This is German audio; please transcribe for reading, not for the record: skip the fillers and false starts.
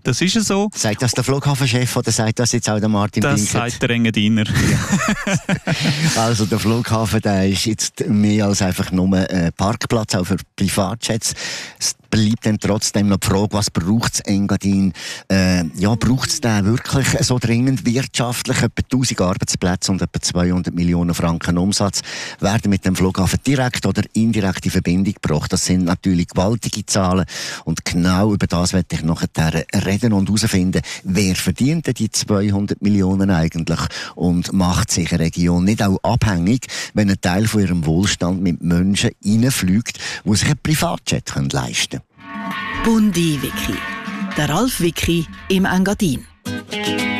Das ist ja so. Sagt das der Flughafenchef oder sagt das jetzt auch der Martin Das Binkert? sagt der Engadiner. Also der Flughafen, der ist jetzt mehr als einfach nur ein Parkplatz, auch für Privatjets. Es bleibt dann trotzdem noch die Frage, was braucht es Engadin? Braucht es den wirklich so dringend wirtschaftlich? Etwa 1000 Arbeitsplätze und etwa 200 Millionen Franken Umsatz werden mit dem Flughafen direkt oder indirekt in Verbindung gebracht. Das sind natürlich gewaltige Zahlen und genau über das werde ich nachher reden und herausfinden, wer verdient denn die 200 Millionen eigentlich und macht sich eine Region nicht auch abhängig, wenn ein Teil von ihrem Wohlstand mit Menschen reinfliegt, die sich ein Privatjet leisten können. Bundi Wiki. Der Ralf Wiki im Engadin.